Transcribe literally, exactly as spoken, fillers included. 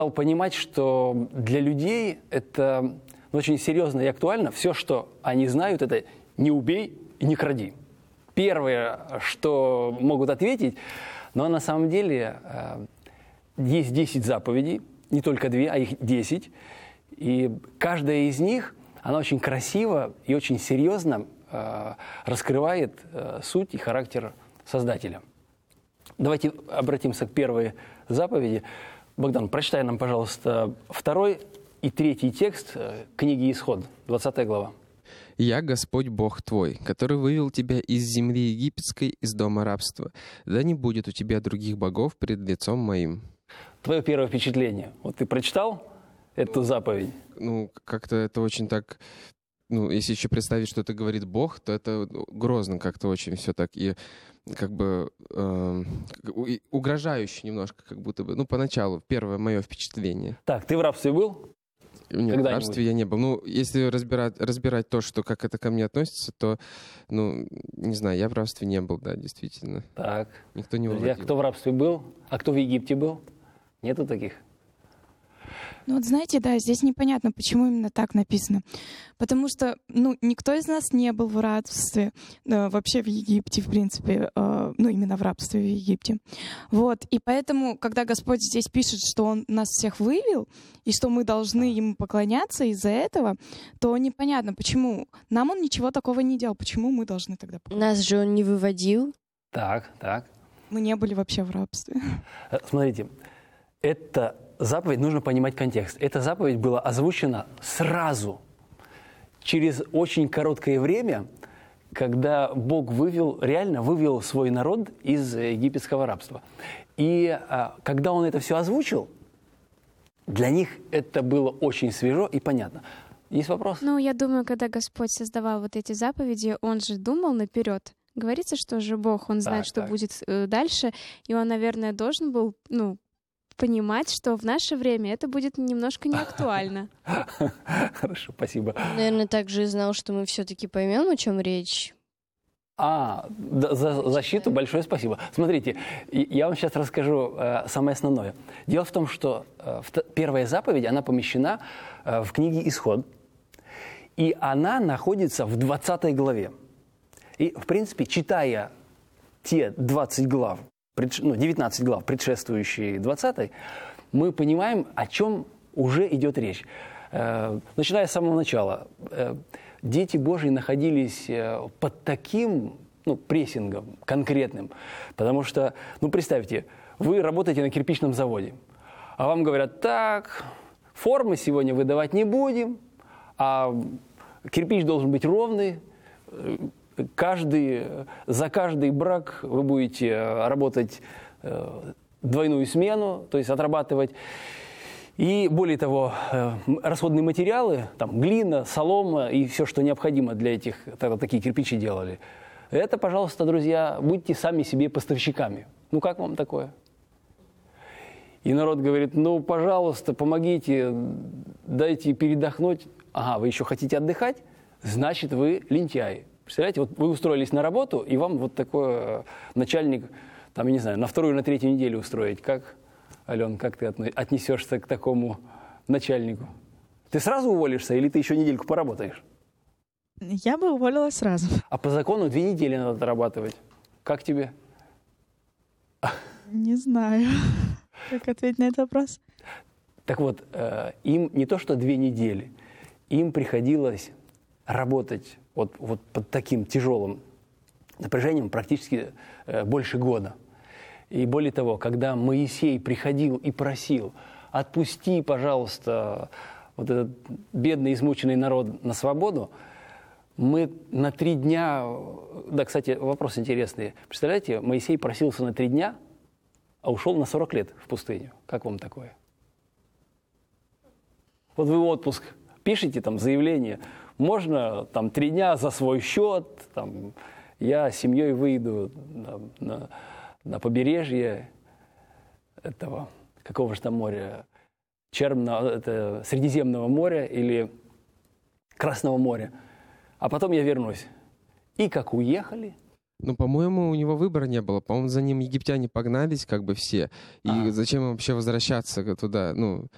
Понимать, что для людей это очень серьезно и актуально. Все, что они знают, это «не убей и не кради». Первое, что могут ответить, но на самом деле есть десять заповедей, не только две, а их десять. И каждая из них, она очень красиво и очень серьезно раскрывает суть и характер Создателя. Давайте обратимся к первой заповеди. Богдан, прочитай нам, пожалуйста, второй и третий текст книги Исход, двадцатая глава. «Я Господь Бог твой, который вывел тебя из земли египетской, из дома рабства. Да не будет у тебя других богов пред лицом моим». Твое первое впечатление. Вот ты прочитал эту заповедь? Ну, как-то это очень так... Ну, если еще представить, что это говорит Бог, то это грозно как-то очень все так и как бы э, угрожающе немножко, как будто бы. Ну, поначалу, первое мое впечатление. Так, ты в рабстве был? Нет, в рабстве я не был. Ну, если разбирать, разбирать то, что как это ко мне относится, то, ну, не знаю, я в рабстве не был, да, действительно. Так. Никто не выводил. Друзья, кто в рабстве был? А кто в Египте был? Нету таких? Ну вот знаете, да, здесь непонятно, почему именно так написано. Потому что, ну, никто из нас не был в рабстве, э, вообще в Египте, в принципе, э, ну, именно в рабстве в Египте. Вот, и поэтому, когда Господь здесь пишет, что Он нас всех вывел, и что мы должны Ему поклоняться из-за этого, то непонятно, почему. Нам Он ничего такого не делал, почему мы должны тогда поклоняться? Нас же Он не выводил. Так, так. Мы не были вообще в рабстве. Смотрите, это... Заповедь, нужно понимать контекст. Эта заповедь была озвучена сразу, через очень короткое время, когда Бог вывел, реально вывел свой народ из египетского рабства. И а, когда Он это все озвучил, для них это было очень свежо и понятно. Есть вопрос? Ну, я думаю, когда Господь создавал вот эти заповеди, Он же думал наперед. Говорится, что же Бог, Он знает, так, что так. будет э, дальше, и Он, наверное, должен был, ну, понимать, что в наше время это будет немножко не актуально. Хорошо, спасибо. Наверное, также знал, что мы все-таки поймем, о чем речь. А, да, за защиту большое спасибо. Смотрите, я вам сейчас расскажу э, самое основное. Дело в том, что э, первая заповедь, она помещена э, в книге «Исход», и она находится в двадцатой главе. И, в принципе, читая те двадцать глав, ну, девятнадцать глав, предшествующие двадцатой, мы понимаем, о чем уже идет речь. Начиная с самого начала, дети Божьи находились под таким, ну, прессингом конкретным, потому что, ну, представьте, вы работаете на кирпичном заводе, а вам говорят: так, формы сегодня выдавать не будем, а кирпич должен быть ровный. Каждый, за каждый брак вы будете работать э, двойную смену, то есть отрабатывать. И более того, э, расходные материалы, там, глина, солома и все, что необходимо для этих, тогда такие кирпичи делали. Это, пожалуйста, друзья, будьте сами себе поставщиками. Ну, как вам такое? И народ говорит: ну, пожалуйста, помогите, дайте передохнуть. Ага, вы еще хотите отдыхать? Значит, вы лентяи. Представляете, вот вы устроились на работу, и вам вот такой начальник, там, я не знаю, на вторую, на третью неделю устроить. Как, Ален, как ты отнесешься к такому начальнику? Ты сразу уволишься или ты еще недельку поработаешь? Я бы уволилась сразу. А по закону две недели надо отрабатывать. Как тебе? Не знаю, как ответить на этот вопрос. Так вот, им не то что две недели, им приходилось работать вот, вот под таким тяжелым напряжением практически э, больше года. И более того, когда Моисей приходил и просил: отпусти, пожалуйста, вот этот бедный, измученный народ на свободу, мы на три дня... Да, кстати, вопрос интересный. Представляете, Моисей просился на три дня, а ушел на сорок лет в пустыню. Как вам такое? Вот вы отпуск пишете, там, заявление... Можно там три дня за свой счет, там, я с семьей выйду на, на, на побережье этого, какого же там моря, Черного, это Средиземного моря или Красного моря, а потом я вернусь. И как уехали. Ну, по-моему, у него выбора не было. По-моему, за ним египтяне погнались как бы все. И а. зачем им вообще возвращаться туда? Ну,